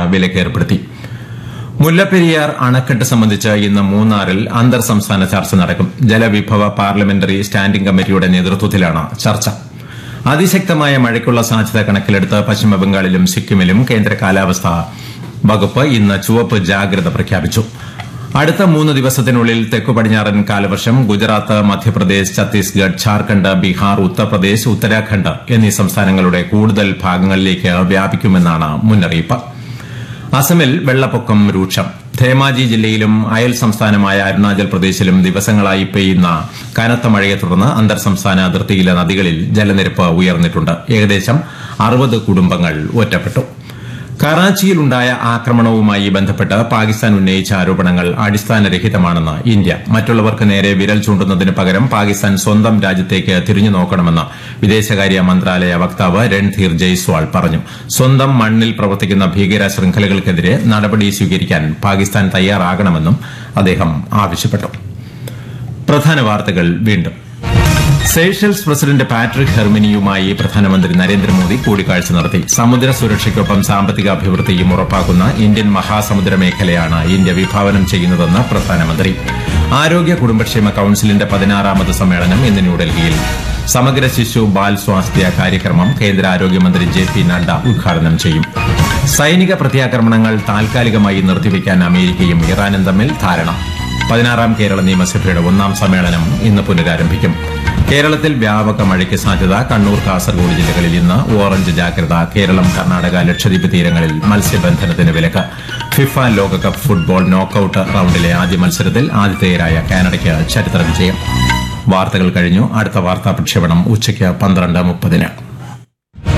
വിലക്കേർപ്പെടുത്തി. മുല്ലപ്പെരിയാർ അണക്കെട്ട് സംബന്ധിച്ച് ഇന്ന് മൂന്നാറിൽ അന്തർ സംസ്ഥാന ചർച്ച നടക്കും. ജലവിഭവ പാർലമെന്ററി സ്റ്റാൻഡിംഗ് കമ്മിറ്റിയുടെ നേതൃത്വത്തിലാണ് ചർച്ച. അതിശക്തമായ മഴയ്ക്കുള്ള സാധ്യത കണക്കിലെടുത്ത് പശ്ചിമബംഗാളിലും സിക്കിമിലും കേന്ദ്ര കാലാവസ്ഥാ വകുപ്പ് ഇന്ന് ചുവപ്പ് ജാഗ്രത പ്രഖ്യാപിച്ചു. അടുത്ത 3 ദിവസത്തിനുള്ളിൽ തെക്കു പടിഞ്ഞാറൻ കാലവർഷം ഗുജറാത്ത്, മധ്യപ്രദേശ്, ഛത്തീസ്ഗഡ്, ഝാർഖണ്ഡ്, ബീഹാർ, ഉത്തർപ്രദേശ്, ഉത്തരാഖണ്ഡ് എന്നീ സംസ്ഥാനങ്ങളുടെ കൂടുതൽ ഭാഗങ്ങളിലേക്ക് വ്യാപിക്കുമെന്നാണ് മുന്നറിയിപ്പ്. അസമിൽ വെള്ളപ്പൊക്കം രൂക്ഷം. ധേമാജി ജില്ലയിലും അയൽ സംസ്ഥാനമായ അരുണാചൽ പ്രദേശിലും ദിവസങ്ങളായി പെയ്യുന്ന കനത്ത മഴയെ തുടർന്ന് അന്തർ സംസ്ഥാന അതിർത്തിയിലെ നദികളിൽ ജലനിരപ്പ് ഉയർന്നിട്ടുണ്ട്. ഏകദേശം 60 കുടുംബങ്ങൾ ഒറ്റപ്പെട്ടു. കറാച്ചിയിലുണ്ടായ ആക്രമണവുമായി ബന്ധപ്പെട്ട് പാകിസ്ഥാൻ ഉന്നയിച്ച ആരോപണങ്ങൾ അടിസ്ഥാനരഹിതമാണെന്ന് ഇന്ത്യ. മറ്റുള്ളവർക്ക് നേരെ വിരൽ ചൂണ്ടുന്നതിന് പകരം പാകിസ്ഥാൻ സ്വന്തം രാജ്യത്തേക്ക് തിരിഞ്ഞു നോക്കണമെന്ന് വിദേശകാര്യ മന്ത്രാലയ വക്താവ് രൺധീർ ജയ്സ്വാൾ പറഞ്ഞു. സ്വന്തം മണ്ണിൽ പ്രവർത്തിക്കുന്ന ഭീകര ശൃംഖലകൾക്കെതിരെ നടപടി സ്വീകരിക്കാൻ പാകിസ്ഥാൻ തയ്യാറാകണമെന്നും അദ്ദേഹം ആവശ്യപ്പെട്ടു. പ്രധാന വാർത്തകൾ വീണ്ടും. സെയ്ഷൽസ് പ്രസിഡന്റ് പാട്രിക് ഹെർമിനിയുമായി പ്രധാനമന്ത്രി നരേന്ദ്രമോദി കൂടിക്കാഴ്ച നടത്തി. സമുദ്ര സുരക്ഷയ്ക്കൊപ്പം സാമ്പത്തിക അഭിവൃദ്ധിയും ഉറപ്പാക്കുന്ന ഇന്ത്യൻ മഹാസമുദ്ര മേഖലയാണ് ഇന്ത്യ വിഭാവനം ചെയ്യുന്നതെന്ന് പ്രധാനമന്ത്രി. ആരോഗ്യ കുടുംബക്ഷേമ കൌൺസിലിന്റെ 16ാമത് സമ്മേളനം ഇന്ന് ന്യൂഡൽഹിയിൽ. സമഗ്ര ശിശു ബാൽ സ്വാസ്ഥ്യ കാര്യക്രമം കേന്ദ്ര ആരോഗ്യമന്ത്രി JP നഡ്ഡ ഉദ്ഘാടനം ചെയ്യും. സൈനിക പ്രത്യാക്രമണങ്ങൾ താൽക്കാലികമായി നിർത്തിവെക്കാൻ അമേരിക്കയും ഇറാനും തമ്മിൽ ധാരണ. 16ാം കേരള നിയമസഭയുടെ 1ാം സമ്മേളനം ഇന്ന് പുനരാരംഭിക്കും. കേരളത്തിൽ വ്യാപക മഴയ്ക്ക് സാധ്യത. കണ്ണൂർ, കാസർഗോഡ് ജില്ലകളിൽ ഇന്ന് ഓറഞ്ച് ജാഗ്രത. കേരളം, കർണാടക, ലക്ഷദ്വീപ് തീരങ്ങളിൽ മത്സ്യബന്ധനത്തിന് വിലക്ക്. ഫിഫ ലോകകപ്പ് ഫുട്ബോൾ നോക്കൌട്ട് റൌണ്ടിലെ ആദ്യ മത്സരത്തിൽ ആതിഥേയരായ കാനഡയ്ക്ക് ചരിത്ര വിജയം. വാർത്തകൾ കഴിഞ്ഞു. അടുത്ത വാർത്താ പ്രക്ഷേപണം ഉച്ചയ്ക്ക് 12:30.